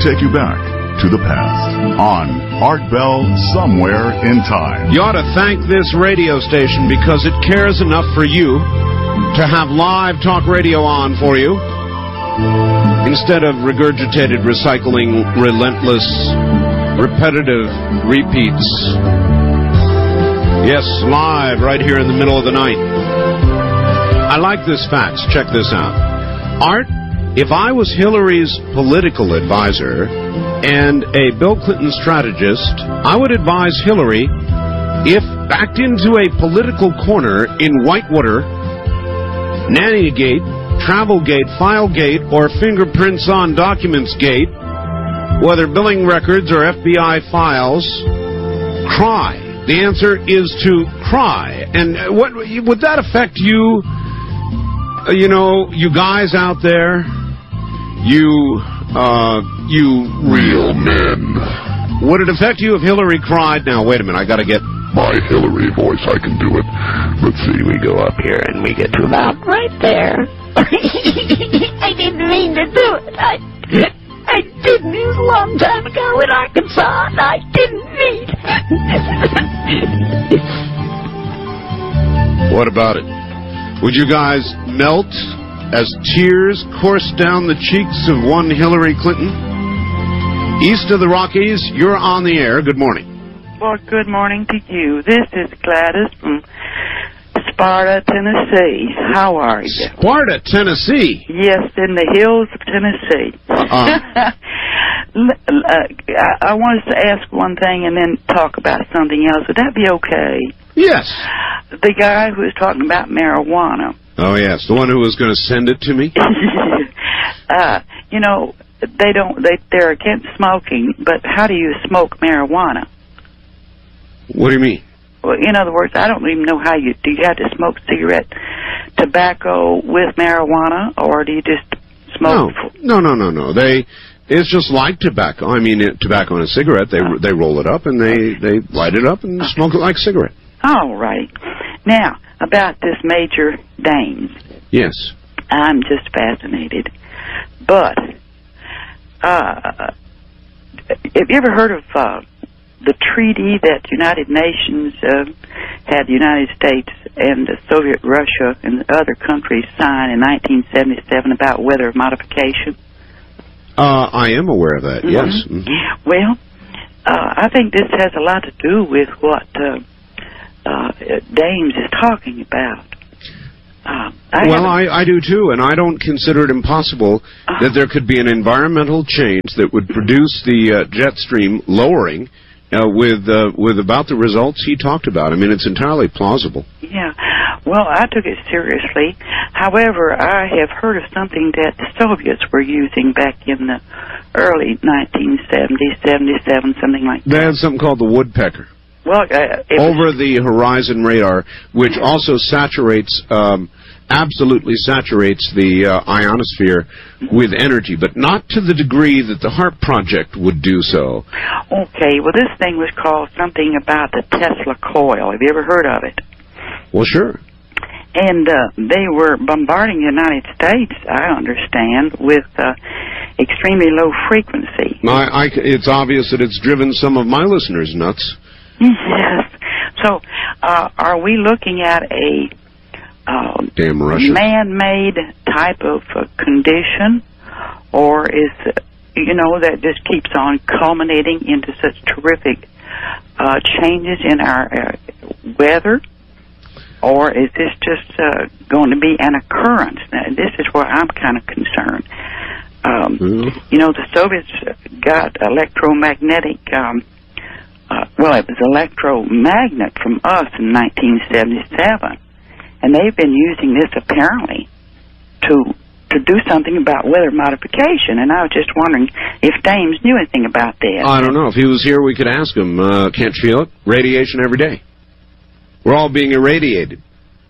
take you back to the past on Art Bell Somewhere in Time. You ought to thank this radio station because it cares enough for you to have live talk radio on for you instead of regurgitated, recycling, relentless, repetitive repeats. Yes, live right here in the middle of the night. I like this fax. Check this out. Art, if I was Hillary's political advisor and a Bill Clinton strategist, I would advise Hillary, if backed into a political corner in Whitewater, Nannygate, Travelgate, Filegate, or Fingerprints on Documents Gate, whether billing records or FBI files, cry. The answer is to cry. And what would that affect you? You know, you guys out there, you real men. Would it affect you if Hillary cried? Now, wait a minute, I gotta get my Hillary voice. I can do it. Let's see, we go up here and we get to about right there. I didn't mean to do it. I didn't. It was a long time ago in Arkansas, and I didn't mean it. What about it? Would you guys melt as tears coursed down the cheeks of one Hillary Clinton? East of the Rockies, you're on the air. Good morning. Well, good morning to you. This is Gladys from Sparta, Tennessee. How are you? Sparta, Tennessee? Yes, in the hills of Tennessee. I wanted to ask one thing and then talk about something else. Would that be okay? Yes. The guy who was talking about marijuana. Oh, yes, the one who was going to send it to me? You know, they're against smoking, but how do you smoke marijuana? What do you mean? Well, in other words, I don't even know how do you have to smoke cigarette tobacco with marijuana, or do you just smoke? No. It's just like tobacco. I mean, tobacco and a cigarette, they roll it up and they light it up and smoke it like a cigarette. All right. Now, about this Major Dames. Yes. I'm just fascinated. But, have you ever heard of the treaty that United Nations had the United States and Soviet Russia and other countries sign in 1977 about weather modification? I am aware of that, yes. Mm-hmm. Well, I think this has a lot to do with what Dames is talking about. I do too, and I don't consider it impossible that there could be an environmental change that would produce the jet stream lowering with about the results he talked about. I mean, it's entirely plausible. Yeah. Well, I took it seriously. However, I have heard of something that the Soviets were using back in the early 1970s, 77, something like that. They had something called the woodpecker. Well, over-the-horizon radar, which also absolutely saturates the ionosphere with energy, but not to the degree that the HAARP project would do so. Okay, well, this thing was called something about the Tesla coil. Have you ever heard of it? Well, sure. And they were bombarding the United States, I understand, with extremely low frequency. It's obvious that it's driven some of my listeners nuts. Yes. So, are we looking at a damn Russia man-made type of condition, or is that just keeps on culminating into such terrific changes in our weather, or is this just going to be an occurrence? Now, this is where I'm kind of concerned. The Soviets got electromagnetic. It was electromagnet from us in 1977, and they've been using this apparently to do something about weather modification. And I was just wondering if Dames knew anything about this. I don't know. If he was here, we could ask him. Can't you feel it? Radiation every day. We're all being irradiated.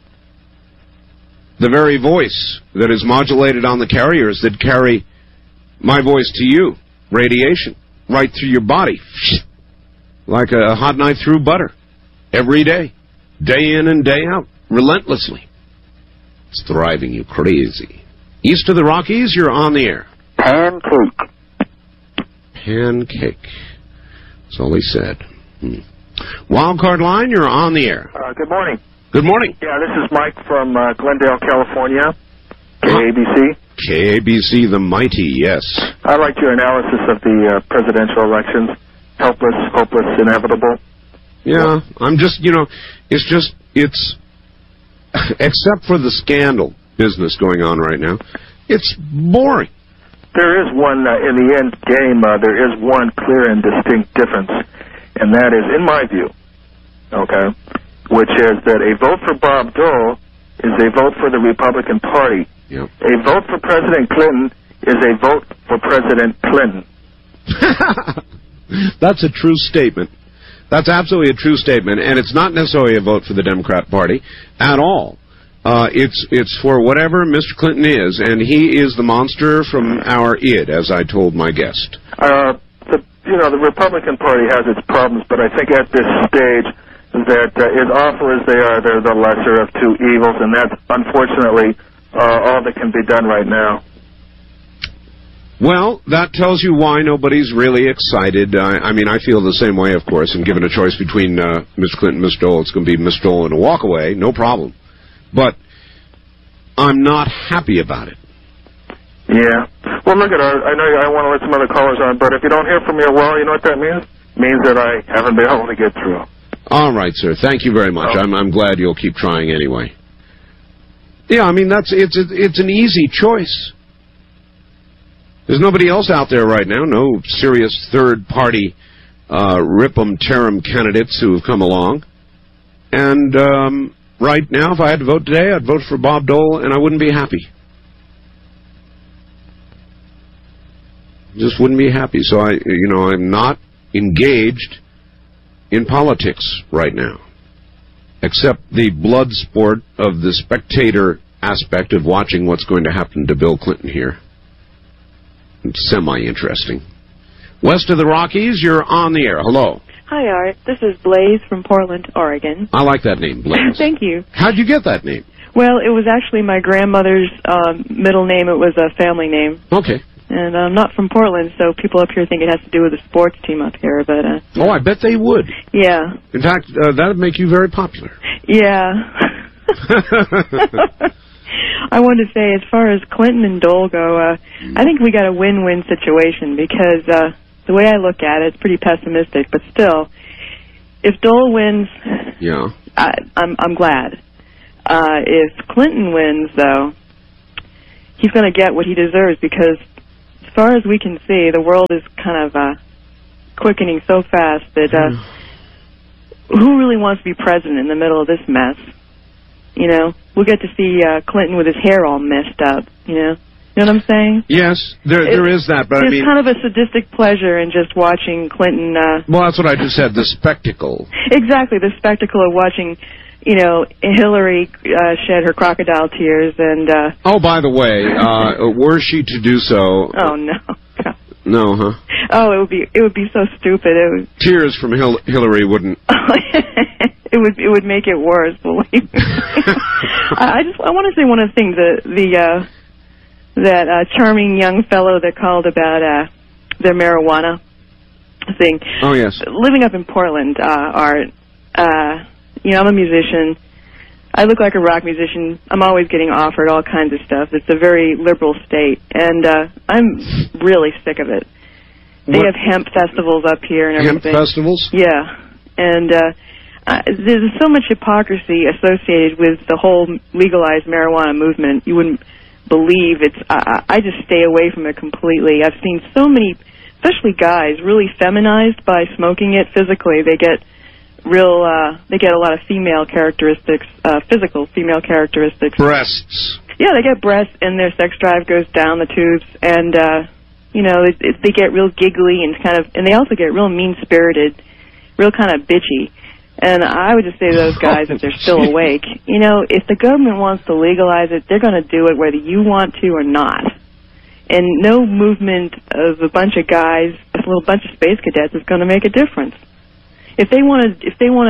The very voice that is modulated on the carriers that carry my voice to you, radiation, right through your body. Like a hot knife through butter. Every day. Day in and day out. Relentlessly. It's driving you crazy. East of the Rockies, you're on the air. Pancake. pancake. That's all he said. Wildcard line, you're on the air. Good morning. Good morning. Yeah, this is Mike from Glendale, California, KABC. KABC, the mighty, yes. I like your analysis of the presidential elections. Helpless, hopeless, inevitable. Yeah, I'm just, it's except for the scandal business going on right now, it's boring. There is one, in the end game, there is one clear and distinct difference, and that is, in my view, okay, which is that a vote for Bob Dole is a vote for the Republican Party. Yep. A vote for President Clinton is a vote for President Clinton. That's a true statement. That's absolutely a true statement, and it's not necessarily a vote for the Democrat Party at all. It's for whatever Mr. Clinton is, and he is the monster from our id, as I told my guest. The Republican Party has its problems, but I think at this stage that as awful as they are, they're the lesser of two evils, and that's unfortunately all that can be done right now. Well, that tells you why nobody's really excited. I mean, I feel the same way, of course, and given a choice between Mr. Clinton and Mr. Dole, it's going to be Mr. Dole and a walk away, no problem. But I'm not happy about it. Yeah. Well, look at I know I want to let some other callers on, but if you don't hear from me a while, you know what that means? It means that I haven't been able to get through. All right, sir. Thank you very much. I'm glad you'll keep trying anyway. Yeah, I mean, it's an easy choice. There's nobody else out there right now, no serious third-party rip-em-tear-em candidates who have come along. And right now, if I had to vote today, I'd vote for Bob Dole, and I wouldn't be happy. Just wouldn't be happy. So I'm not engaged in politics right now, except the blood sport of the spectator aspect of watching what's going to happen to Bill Clinton here. It's semi-interesting. West of the Rockies, you're on the air. Hello. Hi, Art. This is Blaze from Portland, Oregon. I like that name, Blaze. Thank you. How'd you get that name? Well, it was actually my grandmother's middle name. It was a family name. Okay. And I'm not from Portland, so people up here think it has to do with the sports team up here, but... Oh, I bet they would. Yeah. In fact, that would make you very popular. Yeah. I wanted to say, as far as Clinton and Dole go, I think we got a win-win situation because the way I look at it, it's pretty pessimistic, but still, if Dole wins, yeah, I'm glad. If Clinton wins, though, he's going to get what he deserves because, as far as we can see, the world is kind of quickening so fast that who really wants to be president in the middle of this mess? You know, we'll get to see Clinton with his hair all messed up, you know? You know what I'm saying? Yes, there is that, but I mean... There's kind of a sadistic pleasure in just watching Clinton... well, that's what I just said, the spectacle. Exactly, the spectacle of watching, Hillary shed her crocodile tears and... oh, by the way, were she to do so... Oh, no. No, huh? Oh, it would be so stupid. Tears from Hillary wouldn't... It would make it worse, believe me. I want to say one of the things that charming young fellow that called about their marijuana thing. Oh yes. Living up in Portland, Art. I'm a musician. I look like a rock musician. I'm always getting offered all kinds of stuff. It's a very liberal state, and I'm really sick of it. They have hemp festivals up here and everything. Hemp festivals? Yeah, and. There's so much hypocrisy associated with the whole legalized marijuana movement. You wouldn't believe it's... I just stay away from it completely. I've seen so many, especially guys, really feminized by smoking it physically. They get they get a lot of female characteristics, physical female characteristics. Breasts. Yeah, they get breasts, and their sex drive goes down the tubes, and they get real giggly and and they also get real mean-spirited, real kind of bitchy. And I would just say to those guys, if they're still awake, if the government wants to legalize it, they're going to do it whether you want to or not. And no movement of a bunch of guys, a little bunch of space cadets, is going to make a difference. If they want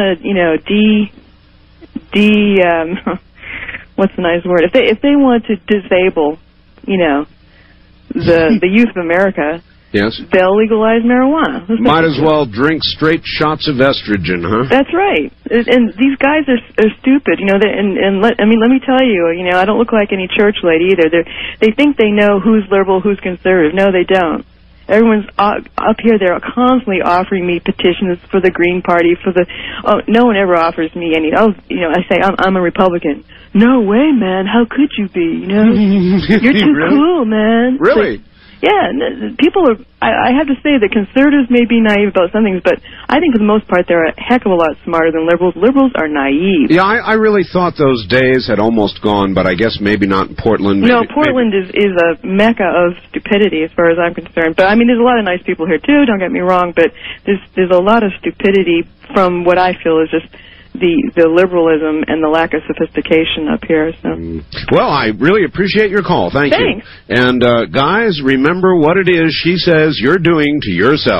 to, what's the nice word? If they want to disable, the youth of America, Yes. they'll legalize marijuana. Might as well drink straight shots of estrogen, huh? That's right. And these guys are stupid, you know. Let me tell you, you know, I don't look like any church lady either. They think they know who's liberal, who's conservative. No, they don't. Everyone's up here. They're constantly offering me petitions for the Green Party. No one ever offers me any. You know, I say I'm a Republican. No way, man. How could you be? You know, you're too cool, man. Really? Yeah, people are. I have to say that conservatives may be naive about some things, but I think for the most part they're a heck of a lot smarter than liberals. Liberals are naive. Yeah, I really thought those days had almost gone, but I guess maybe not in Portland. No, Portland is a mecca of stupidity as far as I'm concerned. But I mean, there's a lot of nice people here too. Don't get me wrong, but there's a lot of stupidity from what I feel is just the liberalism and the lack of sophistication up here. So. Well, I really appreciate your call. Thanks. You. And guys, remember what it is she says you're doing to yourself.